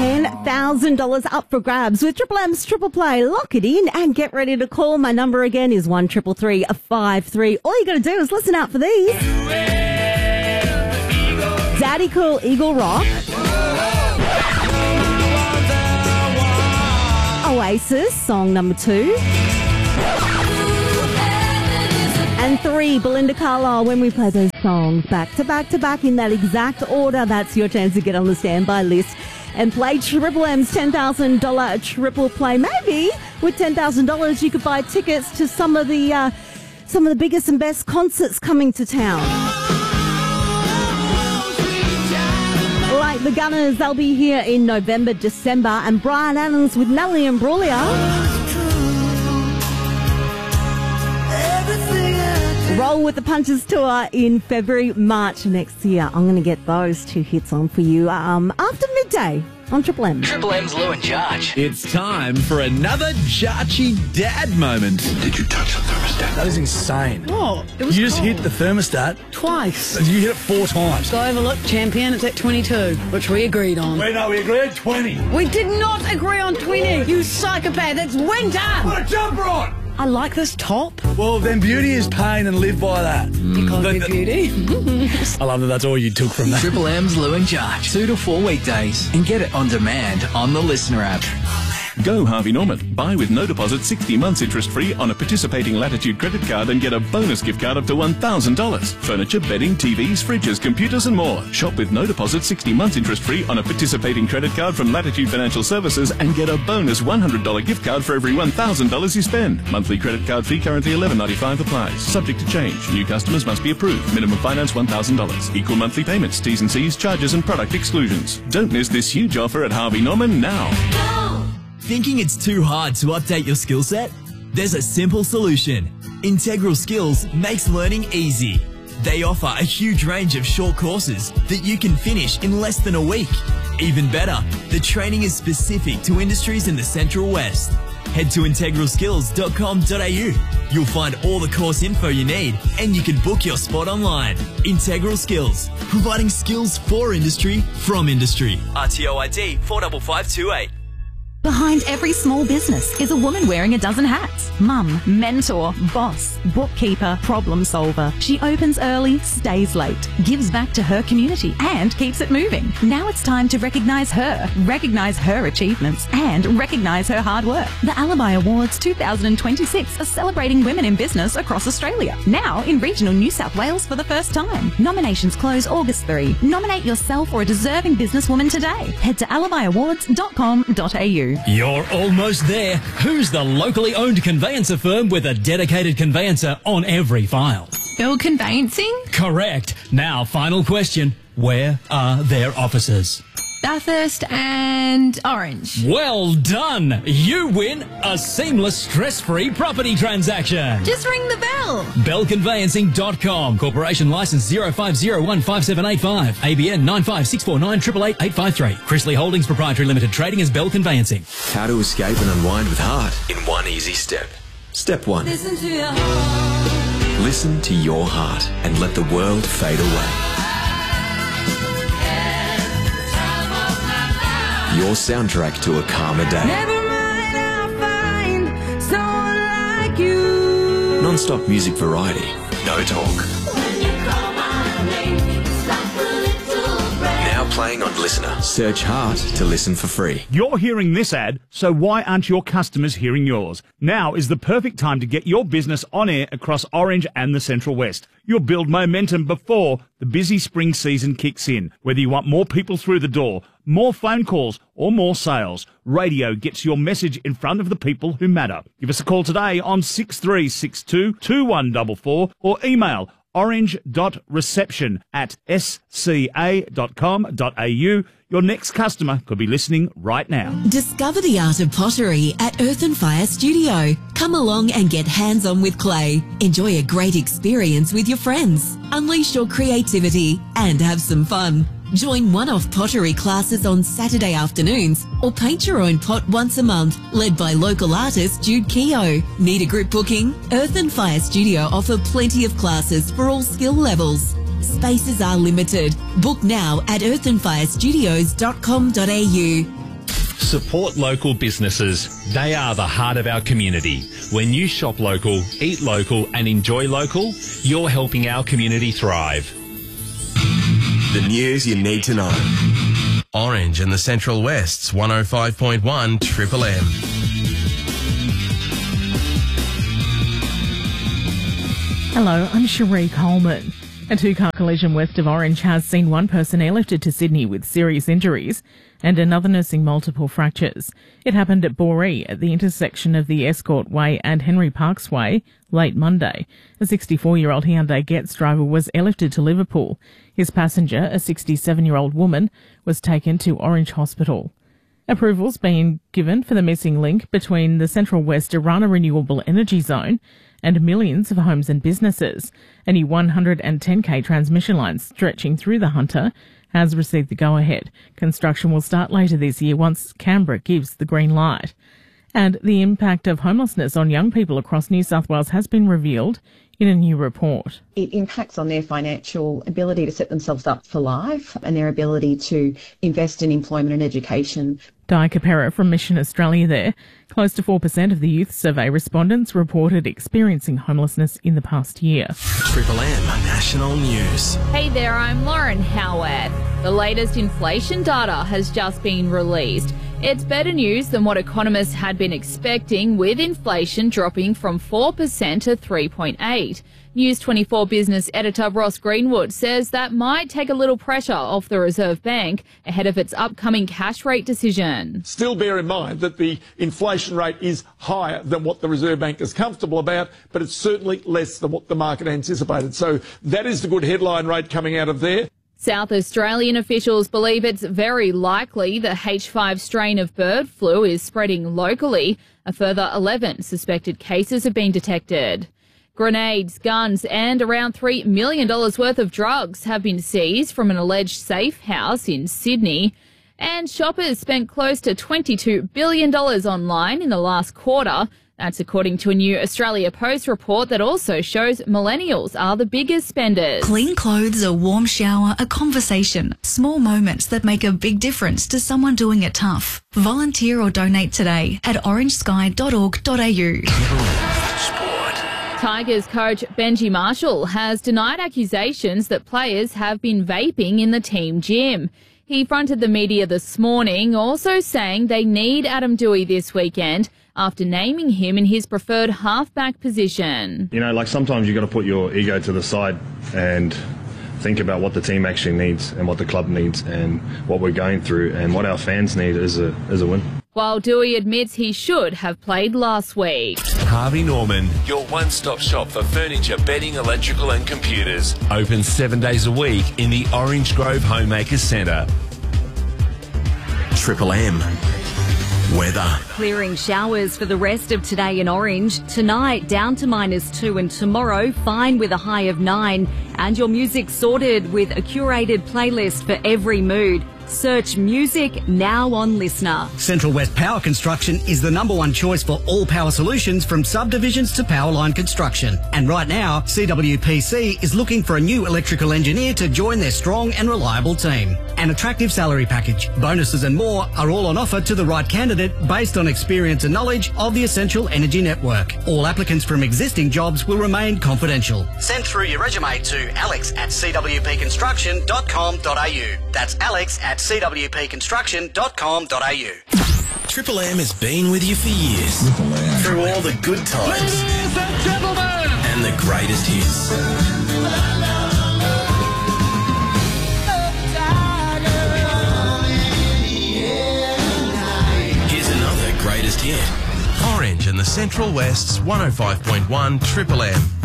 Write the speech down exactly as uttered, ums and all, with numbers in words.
ten thousand dollars up for grabs with Triple M's Triple Play. Lock it in and get ready to call. My number again is one triple three five three. All you got to do is listen out for these. Daddy Cool, Eagle Rock. Oasis, song number two. And three, Belinda Carlisle, When We Play Those Songs back to back to back in that exact order. That's your chance to get on the standby list and play Triple M's ten thousand dollars Triple Play. Maybe with ten thousand dollars you could buy tickets to some of the uh, some of the biggest and best concerts coming to town. Like the Gunners, they'll be here in November, December, and Brian Adams with Natalie Imbruglia. Roll with the Punches tour in February, March next year. I'm going to get those two hits on for you um, after midday on Triple M. Triple M's Lou and Jarch. It's time for another Jarchy Dad moment. Did you touch the thermostat? That is insane. Oh, it was You just cold. hit the thermostat. Twice. You hit it four times. Go overlook, champion, it's at twenty-two, which we agreed on. Wait, no, we agreed twenty. We did not agree on twenty, you psychopath, it's winter! Put a jumper on! I like this top. Well, then beauty is pain and live by that. You can't The- be the- beauty. I love that that's all you took from that. Triple M's Lou and Jarch. Two to four weekdays. And get it on demand on the Listener app. Go Harvey Norman. Buy with no deposit sixty months interest-free on a participating Latitude credit card and get a bonus gift card up to one thousand dollars. Furniture, bedding, T Vs, fridges, computers and more. Shop with no deposit sixty months interest-free on a participating credit card from Latitude Financial Services and get a bonus one hundred dollars gift card for every one thousand dollars you spend. Monthly credit card fee currently eleven ninety-five applies. Subject to change. New customers must be approved. Minimum finance one thousand dollars. Equal monthly payments. T's and C's, charges and product exclusions. Don't miss this huge offer at Harvey Norman now. Thinking it's too hard to update your skill set? There's a simple solution. Integral Skills makes learning easy. They offer a huge range of short courses that you can finish in less than a week. Even better, the training is specific to industries in the Central West. Head to integral skills dot com dot a u. You'll find all the course info you need and you can book your spot online. Integral Skills, providing skills for industry from industry. R T O I D four five five two eight. Behind every small business is a woman wearing a dozen hats. Mum, mentor, boss, bookkeeper, problem solver. She opens early, stays late, gives back to her community and keeps it moving. Now it's time to recognise her, recognise her achievements and recognise her hard work. The Alibi Awards two thousand twenty-six are celebrating women in business across Australia. Now in regional New South Wales for the first time. Nominations close August third. Nominate yourself or a deserving businesswoman today. Head to alibi awards dot com dot a u. You're almost there. Who's the locally owned conveyancer firm with a dedicated conveyancer on every file? Bill Conveyancing? Correct. Now, final question. Where are their offices? Bathurst and Orange. Well done! You win a seamless, stress-free property transaction. Just ring the bell. bell conveyancing dot com. Corporation license zero five zero one five seven eight five. A B N nine five six four nine eight eight eight eight five three. Chrisley Holdings Proprietary Limited. Trading as Bell Conveyancing. How to escape and unwind with heart in one easy step. Step one. Listen to your heart. Listen to your heart and let the world fade away. Your soundtrack to a calmer day. Never mind, I'll find someone like you. Non-stop music variety. No talk. Now playing on Listener. Search Heart to listen for free. You're hearing this ad, so why aren't your customers hearing yours? Now is the perfect time to get your business on air across Orange and the Central West. You'll build momentum before the busy spring season kicks in. Whether you want more people through the door, more phone calls, or more sales, radio gets your message in front of the people who matter. Give us a call today on six three six two, two one four four or email orange dot reception at s c a dot com dot a u. Your next customer could be listening right now. Discover the art of pottery at Earth and Fire Studio. Come along and get hands-on with clay. Enjoy a great experience with your friends. Unleash your creativity and have some fun. Join one-off pottery classes on Saturday afternoons or paint your own pot once a month, led by local artist Jude Keogh. Need a group booking? Earth and Fire Studio offer plenty of classes for all skill levels. Spaces are limited. Book now at earth and fire studios dot com dot a u. Support local businesses. They are the heart of our community. When you shop local, eat local and enjoy local, you're helping our community thrive. The news you need to know. Orange and the Central West's one oh five point one Triple M. Hello, I'm Cherie Coleman. A two-car collision west of Orange has seen one person airlifted to Sydney with serious injuries and another nursing multiple fractures. It happened at Boree at the intersection of the Escort Way and Henry Parks Way late Monday. A sixty-four-year-old Hyundai Getz driver was airlifted to Liverpool. His passenger, a sixty-seven-year-old woman, was taken to Orange Hospital. Approvals being given for the missing link between the Central West Irana Renewable Energy Zone and millions of homes and businesses. A new one hundred ten k transmission line stretching through the Hunter has received the go-ahead. Construction will start later this year once Canberra gives the green light. And the impact of homelessness on young people across New South Wales has been revealed in a new report. It impacts on their financial ability to set themselves up for life and their ability to invest in employment and education. Di Capera from Mission Australia there. Close to four percent of the youth survey respondents reported experiencing homelessness in the past year. Triple M National News. Hey there, I'm Lauren Howard. The latest inflation data has just been released. It's better news than what economists had been expecting, with inflation dropping from four percent to three point eight. News twenty-four business editor Ross Greenwood says that might take a little pressure off the Reserve Bank ahead of its upcoming cash rate decision. Still bear in mind that the inflation rate is higher than what the Reserve Bank is comfortable about, but it's certainly less than what the market anticipated. So that is the good headline rate coming out of there. South Australian officials believe it's very likely the H five strain of bird flu is spreading locally. A further eleven suspected cases have been detected. Grenades, guns and around three million dollars worth of drugs have been seized from an alleged safe house in Sydney. And shoppers spent close to twenty-two billion dollars online in the last quarter. That's according to a new Australia Post report that also shows millennials are the biggest spenders. Clean clothes, a warm shower, a conversation. Small moments that make a big difference to someone doing it tough. Volunteer or donate today at orange sky dot org dot a u. Tigers coach Benji Marshall has denied accusations that players have been vaping in the team gym. He fronted the media this morning, also saying they need Adam Doueihi this weekend after naming him in his preferred halfback position. You know, like sometimes you got to put your ego to the side and think about what the team actually needs and what the club needs and what we're going through and what our fans need is a, is a win. While Doueihi admits he should have played last week. Harvey Norman, your one-stop shop for furniture, bedding, electrical and computers. Open seven days a week in the Orange Grove Homemakers Centre. Triple M weather. Clearing showers for the rest of today in Orange. Tonight down to minus two, and tomorrow fine with a high of nine. And your music sorted with a curated playlist for every mood. Search music now on Listener. Central West Power Construction is the number one choice for all power solutions, from subdivisions to power line construction. And right now, C W P C is looking for a new electrical engineer to join their strong and reliable team. An attractive salary package, bonuses and more are all on offer to the right candidate based on experience and knowledge of the essential energy network. All applicants from existing jobs will remain confidential. Send through your resume to alex at c w p construction dot com dot a u. That's alex at c w p construction dot com dot a u. Triple M has been with you for years. Through all the good times. Ladies and gentlemen. And the greatest hits. Here's another greatest hit. Orange and the Central West's one oh five point one Triple M.